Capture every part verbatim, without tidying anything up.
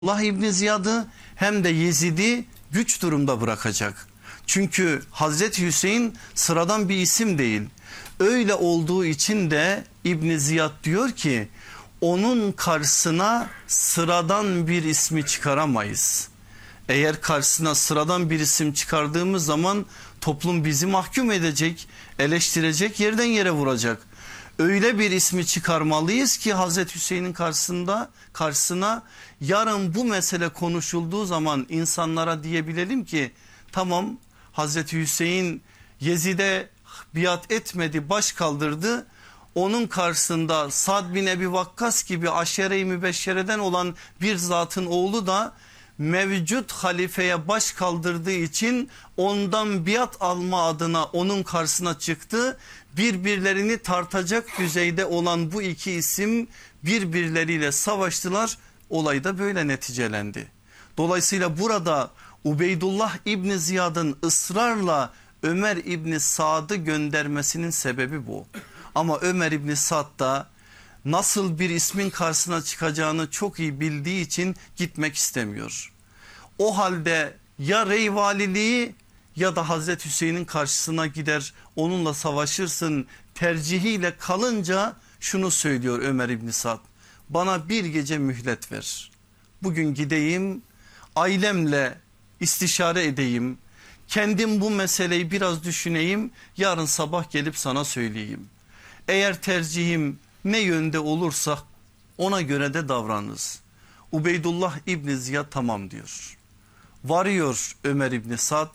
Allah İbni Ziyad'ı hem de Yezid'i güç durumda bırakacak. Çünkü Hazreti Hüseyin sıradan bir isim değil. Öyle olduğu için de İbni Ziyad diyor ki onun karşısına sıradan bir ismi çıkaramayız. Eğer karşısına sıradan bir isim çıkardığımız zaman toplum bizi mahkum edecek, eleştirecek, yerden yere vuracak. Öyle bir ismi çıkarmalıyız ki Hazreti Hüseyin'in karşısında karşısına yarın bu mesele konuşulduğu zaman insanlara diyebilelim ki tamam, Hazreti Hüseyin Yezid'e biat etmedi, baş kaldırdı. Onun karşısında Sad bin Ebi Vakkas gibi aşere-i mübeşşereden olan bir zatın oğlu da mevcut halifeye baş kaldırdığı için ondan biat alma adına onun karşısına çıktı. Birbirlerini tartacak düzeyde olan bu iki isim birbirleriyle savaştılar. Olay da böyle neticelendi. Dolayısıyla burada Ubeydullah İbni Ziyad'ın ısrarla Ömer İbni Sad'ı göndermesinin sebebi bu. Ama Ömer İbni Sad da nasıl bir ismin karşısına çıkacağını çok iyi bildiği için gitmek istemiyor. O halde ya rey valiliği ya da Hazreti Hüseyin'in karşısına gider, onunla savaşırsın tercihiyle kalınca şunu söylüyor Ömer İbni Sad: bana bir gece mühlet ver. Bugün gideyim, ailemle istişare edeyim, kendim bu meseleyi biraz düşüneyim, yarın sabah gelip sana söyleyeyim. Eğer tercihim ne yönde olursa ona göre de davranırız. Ubeydullah İbni Ziyad tamam diyor. Varıyor Ömer İbni Sad,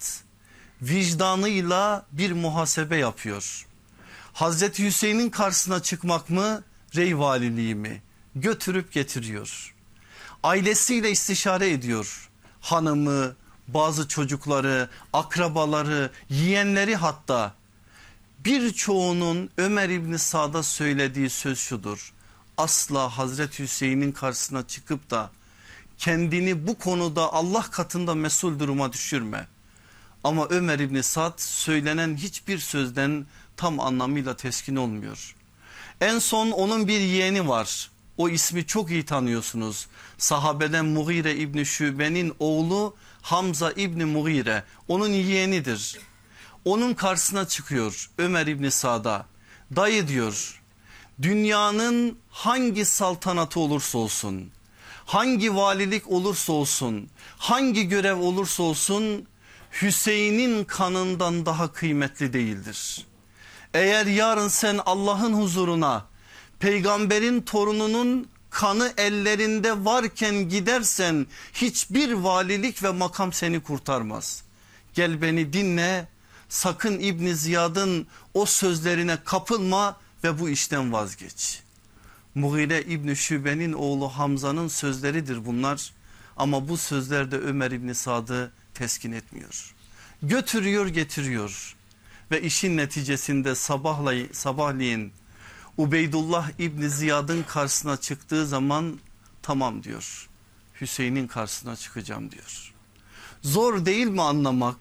vicdanıyla bir muhasebe yapıyor. Hazreti Hüseyin'in karşısına çıkmak mı, rey valiliği mi? Götürüp getiriyor. Ailesiyle istişare ediyor. Hanımı, bazı çocukları, akrabaları, yeğenleri, hatta birçoğunun Ömer İbni Sad'a söylediği söz şudur: asla Hazreti Hüseyin'in karşısına çıkıp da kendini bu konuda Allah katında mesul duruma düşürme. Ama Ömer İbni Sad söylenen hiçbir sözden tam anlamıyla teskin olmuyor. En son onun bir yeğeni var. O ismi çok iyi tanıyorsunuz. Sahabeden Mughire İbni Şube'nin oğlu Hamza İbni Mughire, onun yeğenidir. Onun karşısına çıkıyor Ömer İbni Sad'a. Dayı diyor, dünyanın hangi saltanatı olursa olsun, hangi valilik olursa olsun, hangi görev olursa olsun Hüseyin'in kanından daha kıymetli değildir. Eğer yarın sen Allah'ın huzuruna peygamberin torununun kanı ellerinde varken gidersen hiçbir valilik ve makam seni kurtarmaz. Gel beni dinle, sakın İbni Ziyad'ın o sözlerine kapılma ve bu işten vazgeç. Mughire İbni Şube'nin oğlu Hamza'nın sözleridir bunlar. Ama bu sözler de Ömer İbni Sad'ı teskin etmiyor. Götürüyor getiriyor ve işin neticesinde sabahleyin, sabahleyin Ubeydullah İbni Ziyad'ın karşısına çıktığı zaman tamam diyor, Hüseyin'in karşısına çıkacağım diyor. Zor değil mi anlamak?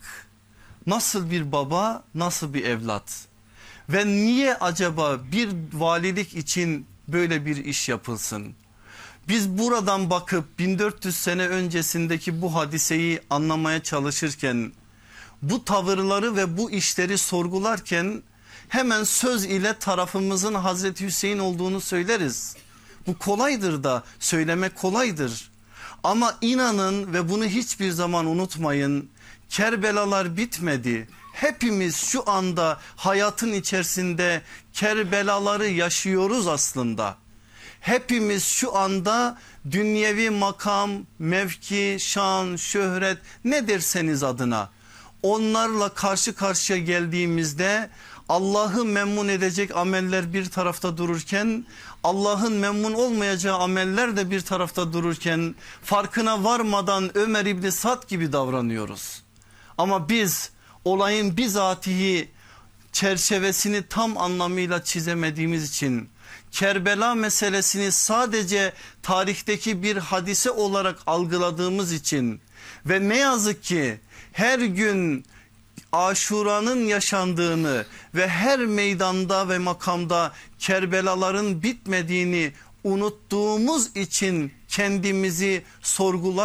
Nasıl bir baba, nasıl bir evlat ve niye acaba bir valilik için böyle bir iş yapılsın? Biz buradan bakıp bin dört yüz sene öncesindeki bu hadiseyi anlamaya çalışırken, bu tavırları ve bu işleri sorgularken hemen söz ile tarafımızın Hazreti Hüseyin olduğunu söyleriz. Bu kolaydır da, söylemek kolaydır. Ama inanın ve bunu hiçbir zaman unutmayın, Kerbelalar bitmedi. Hepimiz şu anda hayatın içerisinde Kerbelaları yaşıyoruz aslında. Hepimiz şu anda dünyevi makam, mevki, şan, şöhret, ne derseniz adına, onlarla karşı karşıya geldiğimizde Allah'ı memnun edecek ameller bir tarafta dururken, Allah'ın memnun olmayacağı ameller de bir tarafta dururken farkına varmadan Ömer İbni Sad gibi davranıyoruz. Ama biz olayın bizatihi çerçevesini tam anlamıyla çizemediğimiz için, Kerbela meselesini sadece tarihteki bir hadise olarak algıladığımız için ve ne yazık ki her gün Aşura'nın yaşandığını ve her meydanda ve makamda Kerbelaların bitmediğini unuttuğumuz için kendimizi sorgular